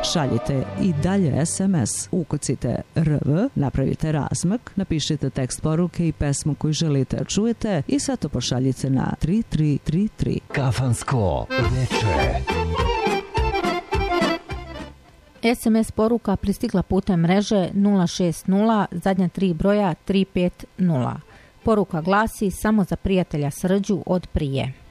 Šaljite i dalje SMS, ukucite RV, napravite razmak, napišite tekst poruke i pesmu koju želite da čujete i sve to pošaljite na 3333. Kafansko veče. SMS poruka pristigla putem mreže 060 zadnja 3 broja 350. Poruka glasi samo za prijatelja Srđu od prije.